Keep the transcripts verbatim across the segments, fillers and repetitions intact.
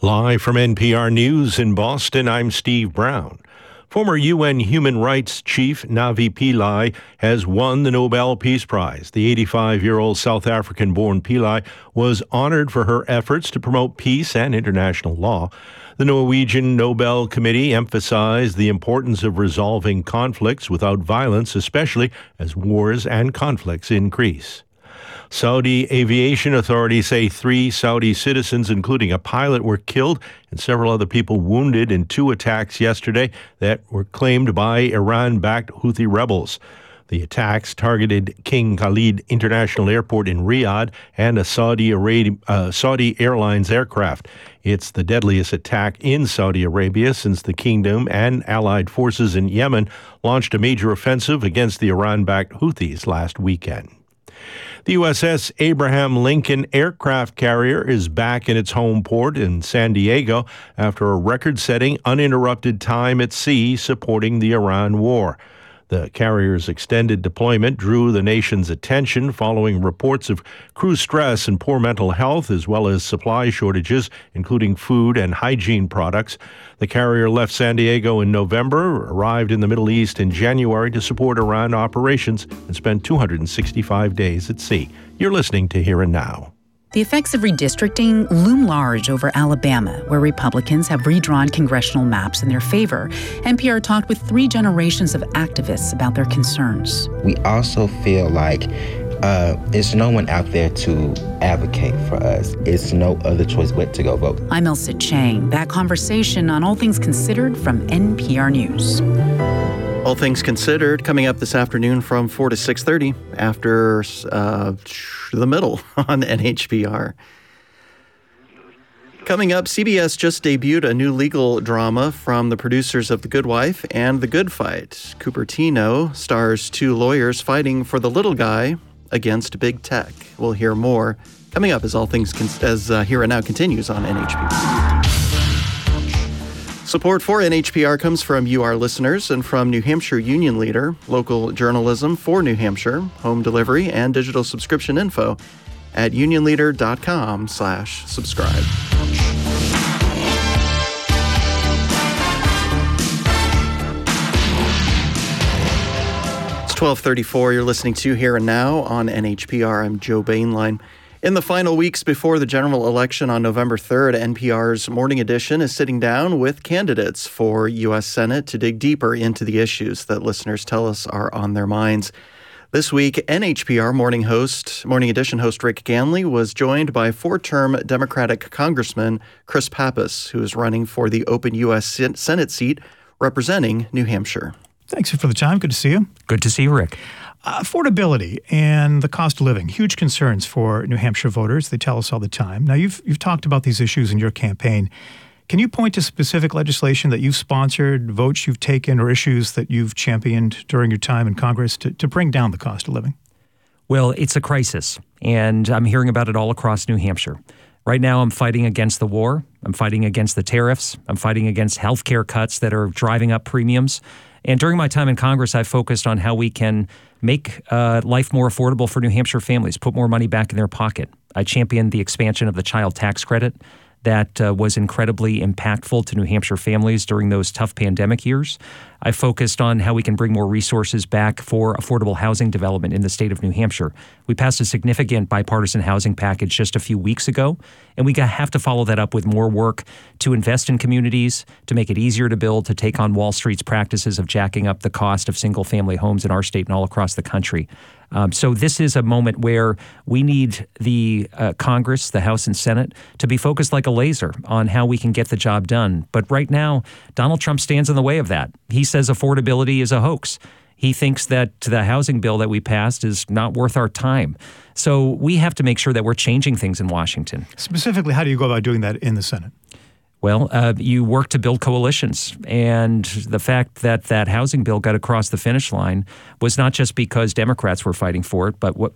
Live from N P R News in Boston, I'm Steve Brown. Former U N Human Rights Chief Navi Pillay has won the Nobel Peace Prize. The eighty-five-year-old South African-born Pillay was honored for her efforts to promote peace and international law. The Norwegian Nobel Committee emphasized the importance of resolving conflicts without violence, especially as wars and conflicts increase. Saudi aviation authorities say three Saudi citizens, including a pilot, were killed and several other people wounded in two attacks yesterday that were claimed by Iran-backed Houthi rebels. The attacks targeted King Khalid International Airport in Riyadh and a Saudi Arabia, uh, Saudi Airlines aircraft. It's the deadliest attack in Saudi Arabia since the kingdom and allied forces in Yemen launched a major offensive against the Iran-backed Houthis last weekend. The U S S Abraham Lincoln aircraft carrier is back in its home port in San Diego after a record-setting uninterrupted time at sea supporting the Iran war. The carrier's extended deployment drew the nation's attention following reports of crew stress and poor mental health, as well as supply shortages, including food and hygiene products. The carrier left San Diego in November, arrived in the Middle East in January to support Iran operations, and spent two hundred sixty-five days at sea. You're listening to Here and Now. The effects of redistricting loom large over Alabama, where Republicans have redrawn congressional maps in their favor. N P R talked with three generations of activists about their concerns. We also feel like uh, there's no one out there to advocate for us. It's no other choice but to go vote. I'm Elsa Chang. That conversation on All Things Considered from N P R News. All Things Considered coming up this afternoon from four to six thirty after uh, the middle on N H P R. Coming up, C B S just debuted a new legal drama from the producers of The Good Wife and The Good Fight. Cupertino stars two lawyers fighting for the little guy against big tech. We'll hear more coming up as All Things con- as uh, Here and Now continues on N H P R. Support for N H P R comes from you, our listeners, and from New Hampshire Union Leader, local journalism for New Hampshire, home delivery, and digital subscription info at unionleader.com slash subscribe. It's twelve thirty-four. You're listening to Here and Now on N H P R. I'm Joe Bainline. In the final weeks before the general election on November third, N P R's Morning Edition is sitting down with candidates for U S Senate to dig deeper into the issues that listeners tell us are on their minds. This week, N H P R morning host, Morning Edition host Rick Ganley was joined by four-term Democratic Congressman Chris Pappas, who is running for the open U S Senate seat representing New Hampshire. Thanks for the time. Good to see you. Good to see you, Rick. Uh, affordability and the cost of living, huge concerns for New Hampshire voters. They tell us all the time. Now, you've you've talked about these issues in your campaign. Can you point to specific legislation that you've sponsored, votes you've taken, or issues that you've championed during your time in Congress to, to bring down the cost of living? Well, it's a crisis, and I'm hearing about it all across New Hampshire. Right now, I'm fighting against the war. I'm fighting against the tariffs. I'm fighting against health care cuts that are driving up premiums. And during my time in Congress, I focused on how we can make uh, life more affordable for New Hampshire families, put more money back in their pocket. I championed the expansion of the child tax credit that uh, was incredibly impactful to New Hampshire families during those tough pandemic years. I focused on how we can bring more resources back for affordable housing development in the state of New Hampshire. We passed a significant bipartisan housing package just a few weeks ago, and we have to follow that up with more work to invest in communities, to make it easier to build, to take on Wall Street's practices of jacking up the cost of single-family homes in our state and all across the country. Um, so this is a moment where we need the uh, Congress, the House and Senate, to be focused like a laser on how we can get the job done. But right now, Donald Trump stands in the way of that. He says affordability is a hoax. He thinks that the housing bill that we passed is not worth our time. So we have to make sure that we're changing things in Washington. Specifically, how do you go about doing that in the Senate? Well, uh, you work to build coalitions, and the fact that that housing bill got across the finish line was not just because Democrats were fighting for it, but what, but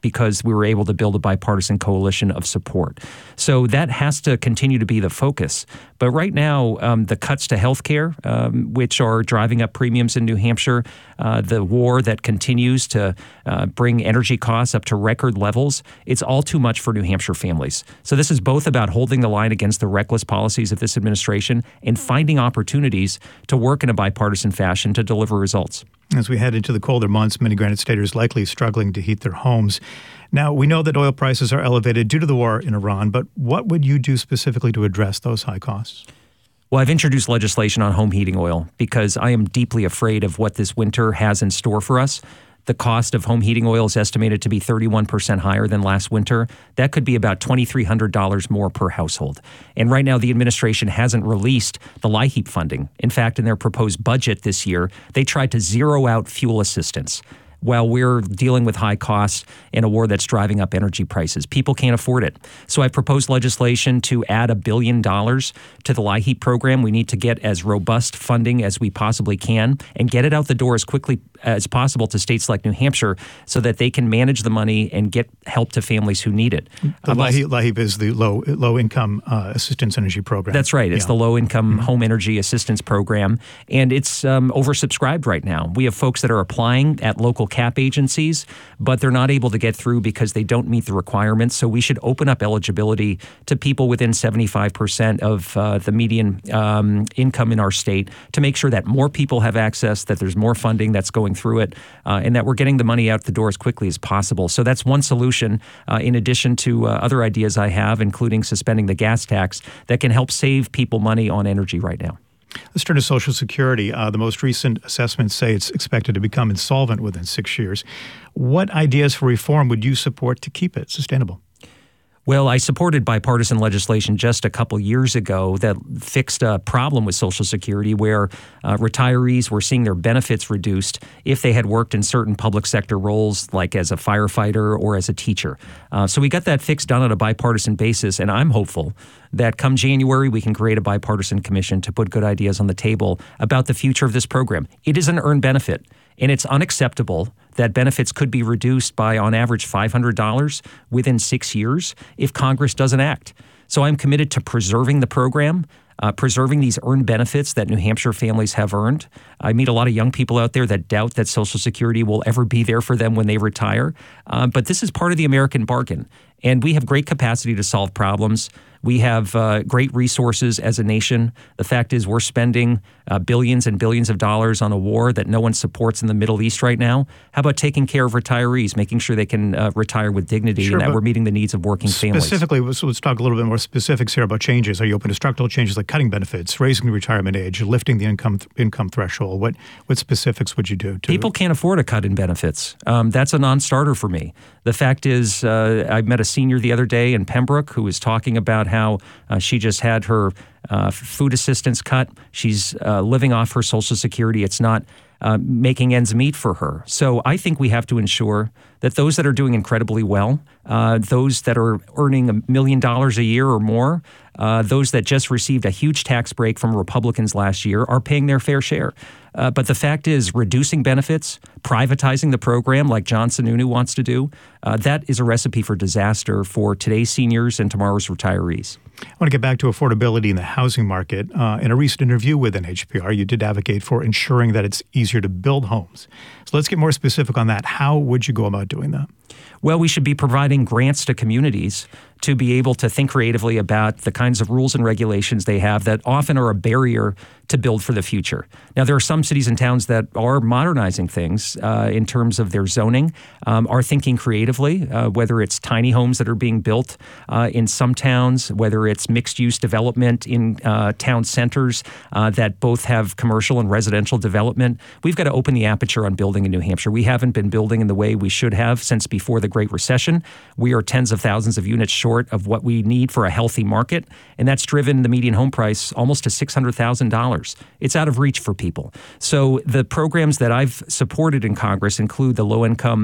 because we were able to build a bipartisan coalition of support. So that has to continue to be the focus. But right now, um, the cuts to health care, um, which are driving up premiums in New Hampshire, uh, the war that continues to uh, bring energy costs up to record levels, it's all too much for New Hampshire families. So this is both about holding the line against the reckless policies of this administration and finding opportunities to work in a bipartisan fashion to deliver results. As we head into the colder months, many Granite Staters likely struggling to heat their homes. Now, we know that oil prices are elevated due to the war in Iran, but what would you do specifically to address those high costs? Well, I've introduced legislation on home heating oil because I am deeply afraid of what this winter has in store for us. The cost of home heating oil is estimated to be thirty-one percent higher than last winter. That could be about two thousand three hundred dollars more per household. And right now, the administration hasn't released the LIHEAP funding. In fact, in their proposed budget this year, they tried to zero out fuel assistance while we're dealing with high costs in a war that's driving up energy prices. People can't afford it. So I proposed legislation to add a billion dollars to the LIHEAP program. We need to get as robust funding as we possibly can and get it out the door as quickly as possible to states like New Hampshire so that they can manage the money and get help to families who need it. The LIHEAP, LIHEAP is the low low income uh, assistance energy program. That's right. It's yeah. the low income mm-hmm. home energy assistance program, and it's um, oversubscribed right now. We have folks that are applying at local cap agencies, but they're not able to get through because they don't meet the requirements. So we should open up eligibility to people within seventy-five percent of uh, the median um, income in our state to make sure that more people have access, that there's more funding that's going through it, uh, and that we're getting the money out the door as quickly as possible. So that's one solution, uh, in addition to uh, other ideas I have, including suspending the gas tax, that can help save people money on energy right now. Let's turn to Social Security. Uh, the most recent assessments say it's expected to become insolvent within six years. What ideas for reform would you support to keep it sustainable? Well, I supported bipartisan legislation just a couple years ago that fixed a problem with Social Security where uh, retirees were seeing their benefits reduced if they had worked in certain public sector roles, like as a firefighter or as a teacher. Uh, so we got that fixed done on a bipartisan basis, and I'm hopeful that come January we can create a bipartisan commission to put good ideas on the table about the future of this program. It is an earned benefit, and it's unacceptable that benefits could be reduced by, on average, five hundred dollars within six years if Congress doesn't act. So I'm committed to preserving the program, uh, preserving these earned benefits that New Hampshire families have earned. I meet a lot of young people out there that doubt that Social Security will ever be there for them when they retire. Uh, but this is part of the American bargain, and we have great capacity to solve problems. We have uh, great resources as a nation. The fact is we're spending uh, billions and billions of dollars on a war that no one supports in the Middle East right now. How about taking care of retirees, making sure they can uh, retire with dignity, sure, and that we're meeting the needs of working families? Specifically, so let's talk a little bit more specifics here about changes. Are you open to structural changes like cutting benefits, raising the retirement age, lifting the income th- income threshold? What what specifics would you do? To People can't afford a cut in benefits. Um, that's a non-starter for me. The fact is, uh, I met a senior the other day in Pembroke who was talking about how uh, she just had her uh, food assistance cut. She's uh, living off her Social Security. It's not uh, making ends meet for her. So I think we have to ensure that those that are doing incredibly well, uh, those that are earning a million dollars a year or more, uh, those that just received a huge tax break from Republicans last year are paying their fair share. Uh, but the fact is, reducing benefits, privatizing the program like John Sununu wants to do, uh, that is a recipe for disaster for today's seniors and tomorrow's retirees. I want to get back to affordability in the housing market. Uh, in a recent interview with N H P R, you did advocate for ensuring that it's easier to build homes. So let's get more specific on that. How would you go about doing that? Well, we should be providing grants to communities to be able to think creatively about the kinds of rules and regulations they have that often are a barrier to build for the future. Now, there are some cities and towns that are modernizing things uh, in terms of their zoning, um, are thinking creatively, uh, whether it's tiny homes that are being built uh, in some towns, whether it's mixed-use development in uh, town centers uh, that both have commercial and residential development. We've got to open the aperture on building in New Hampshire. We haven't been building in the way we should have since before the Great Recession. We are tens of thousands of units short of what we need for a healthy market, and that's driven the median home price almost to six hundred thousand dollars. It's out of reach for people. So the programs that I've supported in Congress include the low-income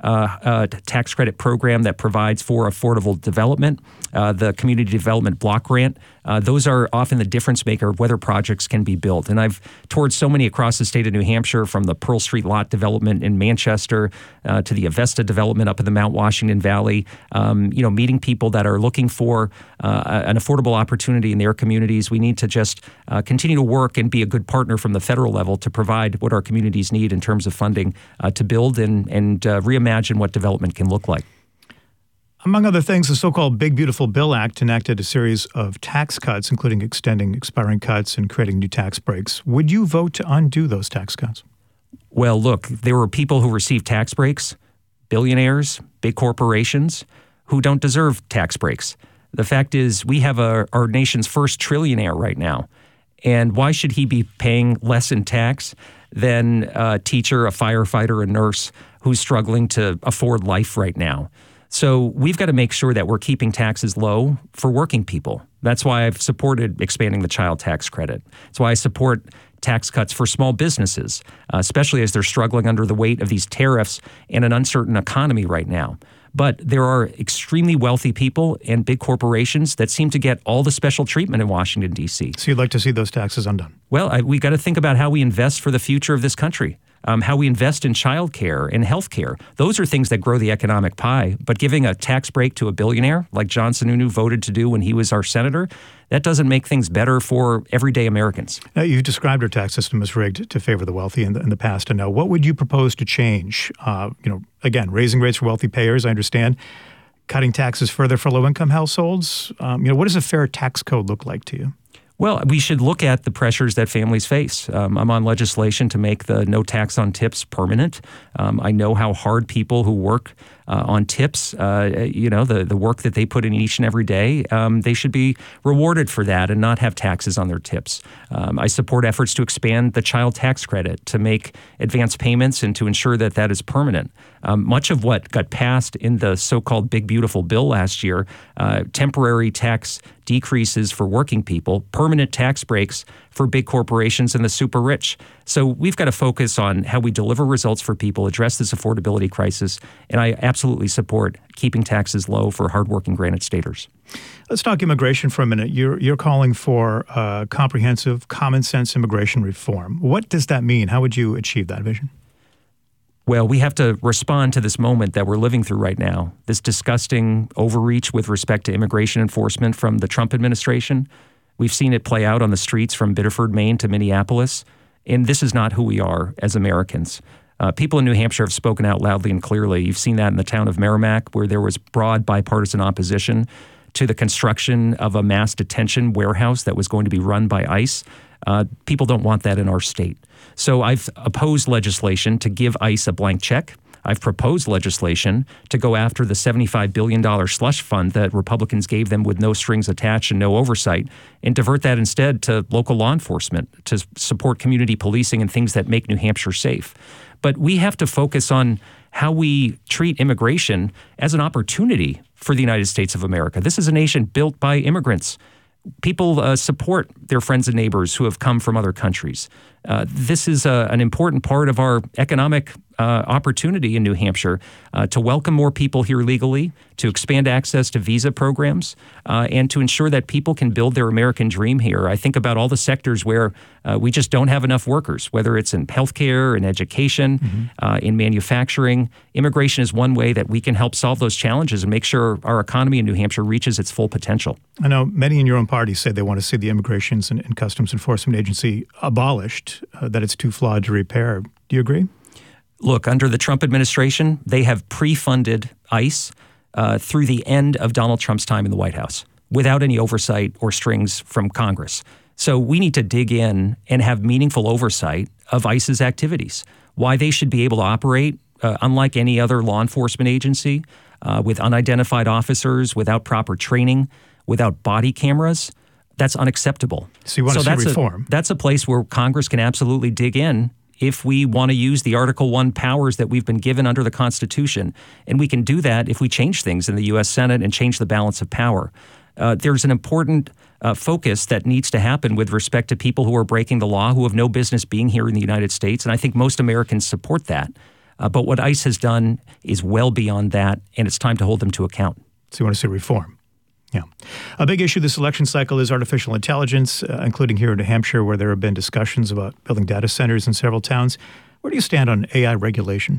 uh, uh, tax credit program that provides for affordable development, uh, the community development block grant. Uh, those are often the difference maker of whether projects can be built. And I've toured so many across the state of New Hampshire, from the Pearl Street lot development in Manchester uh, to the Avesta development up in the Mount Washington Valley, um, you know, meeting people that are looking for uh, an affordable opportunity in their communities. We need to just uh, continue to work and be a good partner from the federal level to provide what our communities need in terms of funding uh, to build and, and uh, reimagine what development can look like. Among other things, the so-called Big Beautiful Bill Act enacted a series of tax cuts, including extending expiring cuts and creating new tax breaks. Would you vote to undo those tax cuts? Well, look, there were people who received tax breaks, billionaires, big corporations, who don't deserve tax breaks. The fact is, we have a, our nation's first trillionaire right now. And why should he be paying less in tax than a teacher, a firefighter, a nurse who's struggling to afford life right now? So we've got to make sure that we're keeping taxes low for working people. That's why I've supported expanding the child tax credit. That's why I support tax cuts for small businesses, uh, especially as they're struggling under the weight of these tariffs and an uncertain economy right now. But there are extremely wealthy people and big corporations that seem to get all the special treatment in Washington, D C. So you'd like to see those taxes undone? Well, I, we got to think about how we invest for the future of this country. Um, how we invest in childcare and health care. Those are things that grow the economic pie. But giving a tax break to a billionaire, like John Sununu voted to do when he was our senator, that doesn't make things better for everyday Americans. Now, you've described our tax system as rigged to favor the wealthy in the, in the past. And now, what would you propose to change? Uh, you know, again, raising rates for wealthy payers, I understand. Cutting taxes further for low-income households. Um, you know, what does a fair tax code look like to you? Well, we should look at the pressures that families face. Um, I'm on legislation to make the no tax on tips permanent. Um, I know how hard people who work uh, on tips, uh, you know, the, the work that they put in each and every day, um, they should be rewarded for that and not have taxes on their tips. Um, I support efforts to expand the child tax credit, to make advance payments and to ensure that that is permanent. Um, much of what got passed in the so-called Big Beautiful Bill last year, uh, temporary tax decreases for working people, permanent tax breaks for big corporations and the super rich. So we've got to focus on how we deliver results for people, address this affordability crisis, and I absolutely support keeping taxes low for hardworking Granite Staters. Let's talk immigration for a minute. You're, you're calling for uh, comprehensive, common-sense immigration reform. What does that mean? How would you achieve that vision? Well, we have to respond to this moment that we're living through right now, this disgusting overreach with respect to immigration enforcement from the Trump administration. We've seen it play out on the streets from Biddeford, Maine to Minneapolis, and this is not who we are as Americans. Uh, people in New Hampshire have spoken out loudly and clearly. You've seen that in the town of Merrimack, where there was broad bipartisan opposition to the construction of a mass detention warehouse that was going to be run by ICE. Uh, people don't want that in our state. So I've opposed legislation to give ICE a blank check. I've proposed legislation to go after the seventy-five billion dollars slush fund that Republicans gave them with no strings attached and no oversight, and divert that instead to local law enforcement to support community policing and things that make New Hampshire safe. But we have to focus on how we treat immigration as an opportunity for the United States of America. This is a nation built by immigrants. People uh, support their friends and neighbors who have come from other countries. Uh, this is a, an important part of our economic uh, opportunity in New Hampshire uh, to welcome more people here legally, to expand access to visa programs, uh, and to ensure that people can build their American dream here. I think about all the sectors where uh, we just don't have enough workers, whether it's in healthcare, in education, mm-hmm. uh, in manufacturing. Immigration is one way that we can help solve those challenges and make sure our economy in New Hampshire reaches its full potential. I know many in your own party say they want to see the Immigrations and, and Customs Enforcement Agency abolished, uh, that it's too flawed to repair. Do you agree? Look, under the Trump administration, they have pre-funded ICE uh, through the end of Donald Trump's time in the White House without any oversight or strings from Congress. So we need to dig in and have meaningful oversight of ICE's activities, why they should be able to operate uh, unlike any other law enforcement agency uh, with unidentified officers, without proper training, without body cameras. That's unacceptable. So you want so to see that's reform? A, that's a place where Congress can absolutely dig in if we want to use the Article one powers that we've been given under the Constitution. And we can do that if we change things in the U S Senate and change the balance of power. Uh, there's an important uh, focus that needs to happen with respect to people who are breaking the law, who have no business being here in the United States. And I think most Americans support that. Uh, but what ICE has done is well beyond that, and it's time to hold them to account. So you want to see reform? Yeah. A big issue this election cycle is artificial intelligence, uh, including here in New Hampshire, where there have been discussions about building data centers in several towns. Where do you stand on A I regulation?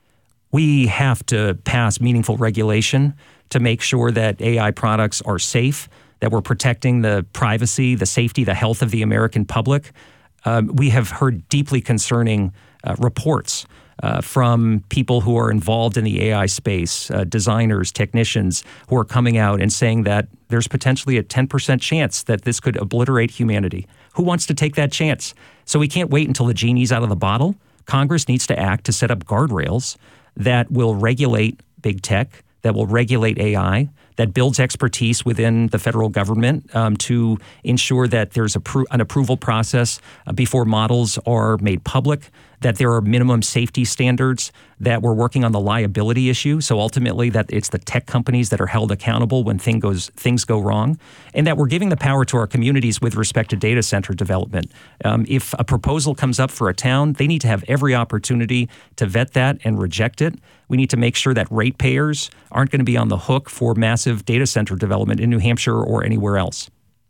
We have to pass meaningful regulation to make sure that A I products are safe, that we're protecting the privacy, the safety, the health of the American public. Um, we have heard deeply concerning uh, reports Uh, from people who are involved in the A I space, uh, designers, technicians, who are coming out and saying that there's potentially a ten percent chance that this could obliterate humanity. Who wants to take that chance? So we can't wait until the genie's out of the bottle. Congress needs to act to set up guardrails that will regulate big tech, that will regulate A I, that builds expertise within the federal government um, to ensure that there's a pro- an approval process uh, before models are made public, that there are minimum safety standards, that we're working on the liability issue. So ultimately that it's the tech companies that are held accountable when thing goes, things go wrong, and that we're giving the power to our communities with respect to data center development. Um, if a proposal comes up for a town, they need to have every opportunity to vet that and reject it. We need to make sure that ratepayers aren't going to be on the hook for massive data center development in New Hampshire or anywhere else.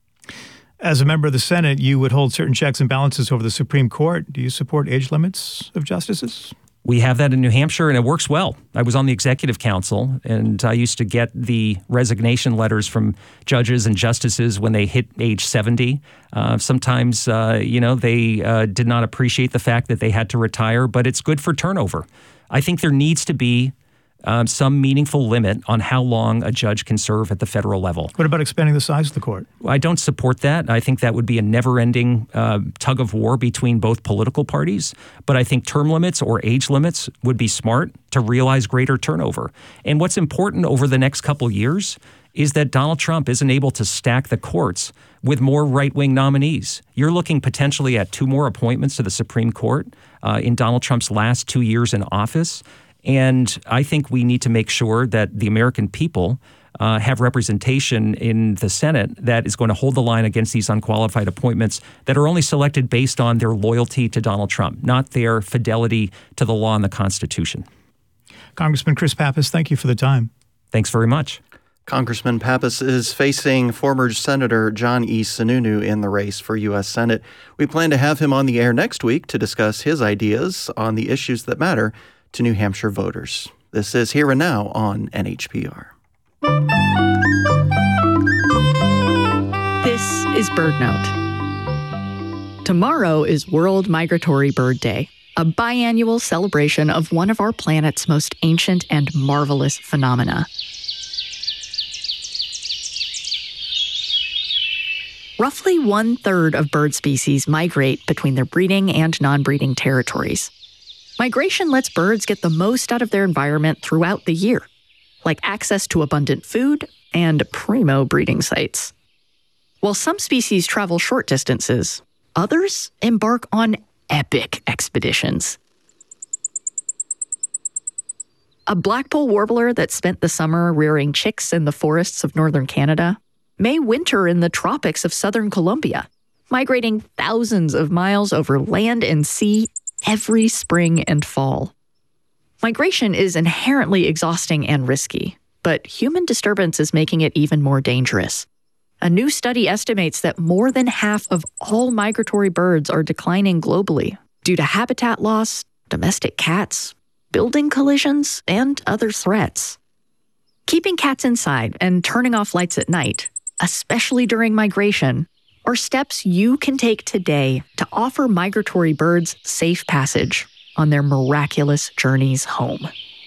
As a member of the Senate, you would hold certain checks and balances over the Supreme Court. Do you support age limits of justices? We have that in New Hampshire, and it works well. I was on the executive council, and I used to get the resignation letters from judges and justices when they hit age seventy. Uh, sometimes, uh, you know, they uh, did not appreciate the fact that they had to retire, but it's good for turnover. I think there needs to be Um, some meaningful limit on how long a judge can serve at the federal level. What about expanding the size of the court? I don't support that. I think that would be a never-ending uh, tug of war between both political parties. But I think term limits or age limits would be smart to realize greater turnover. And what's important over the next couple years is that Donald Trump isn't able to stack the courts with more right-wing nominees. You're looking potentially at two more appointments to the Supreme Court uh, in Donald Trump's last two years in office. And I think we need to make sure that the American people uh, have representation in the Senate that is going to hold the line against these unqualified appointments that are only selected based on their loyalty to Donald Trump, not their fidelity to the law and the Constitution. Congressman Chris Pappas, thank you for the time. Thanks very much. Congressman Pappas is facing former Senator John E. Sununu in the race for U S Senate. We plan to have him on the air next week to discuss his ideas on the issues that matter to New Hampshire voters. This is Here and Now on N H P R. This is BirdNote. Tomorrow is World Migratory Bird Day, a biannual celebration of one of our planet's most ancient and marvelous phenomena. Roughly one-third of bird species migrate between their breeding and non-breeding territories. Migration lets birds get the most out of their environment throughout the year, like access to abundant food and primo breeding sites. While some species travel short distances, others embark on epic expeditions. A blackpoll warbler that spent the summer rearing chicks in the forests of northern Canada may winter in the tropics of southern Colombia, migrating thousands of miles over land and sea every spring and fall. Migration is inherently exhausting and risky, but human disturbance is making it even more dangerous. A new study estimates that more than half of all migratory birds are declining globally due to habitat loss, domestic cats, building collisions, and other threats. Keeping cats inside and turning off lights at night, especially during migration, are steps you can take today to offer migratory birds safe passage on their miraculous journeys home.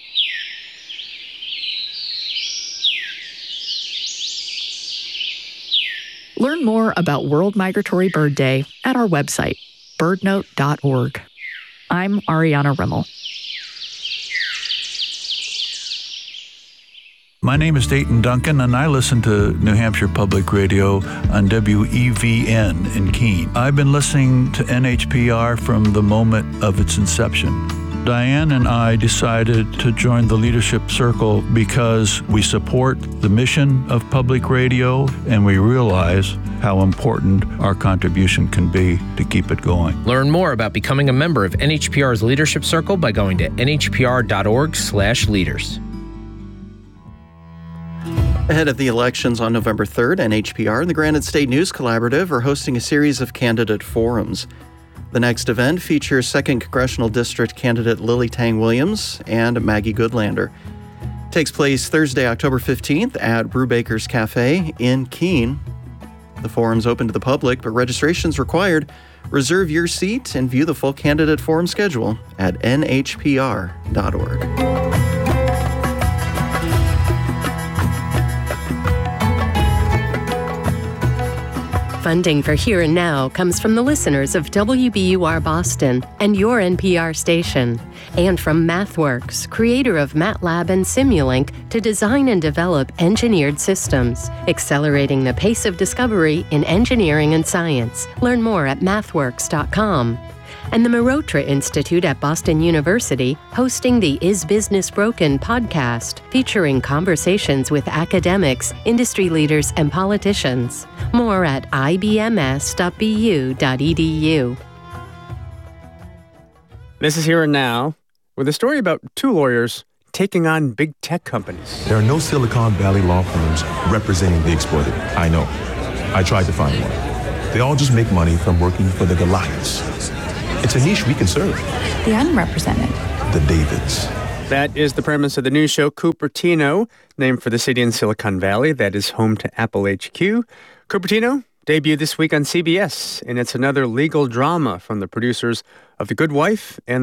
Learn more about World Migratory Bird Day at our website, bird note dot org. I'm Ariana Rimmel. My name is Dayton Duncan, and I listen to New Hampshire Public Radio on W E V N in Keene. I've been listening to N H P R from the moment of its inception. Diane and I decided to join the Leadership Circle because we support the mission of public radio and we realize how important our contribution can be to keep it going. Learn more about becoming a member of N H P R's Leadership Circle by going to N H P R dot org slash leaders. Ahead of the elections on November third, N H P R and the Granite State News Collaborative are hosting a series of candidate forums. The next event features second Congressional District candidate Lily Tang Williams and Maggie Goodlander. It takes place Thursday, October fifteenth at Brubaker's Cafe in Keene. The forum's open to the public, but registration's required. Reserve your seat and view the full candidate forum schedule at N H P R dot org. Funding for Here and Now comes from the listeners of W B U R Boston and your N P R station, and from MathWorks, creator of MATLAB and Simulink to design and develop engineered systems, accelerating the pace of discovery in engineering and science. Learn more at mathworks dot com. And the Marotra Institute at Boston University, hosting the Is Business Broken podcast, featuring conversations with academics, industry leaders, and politicians. More at I B M S dot B U dot E D U. This is Here and Now, with a story about two lawyers taking on big tech companies. There are no Silicon Valley law firms representing the exploited. I know. I tried to find one. They all just make money from working for the Goliaths. It's a niche we can serve. The unrepresented. The Davids. That is the premise of the new show Cupertino, named for the city in Silicon Valley that is home to Apple H Q. Cupertino debuted this week on C B S, and it's another legal drama from the producers of The Good Wife and